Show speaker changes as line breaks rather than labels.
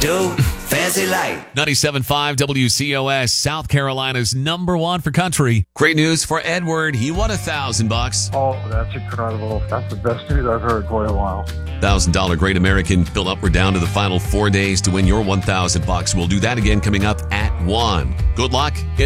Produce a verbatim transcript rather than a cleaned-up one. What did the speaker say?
do, fancy light.
ninety-seven point five W C O S, South Carolina's number one for country. Great news for Edward. He won a thousand bucks.
Oh, that's incredible. That's the best news I've heard in quite a while.
Thousand dollar Great American. Build up. We're down to the final four days to win your one thousand bucks. We'll do that again coming up at one. Good luck.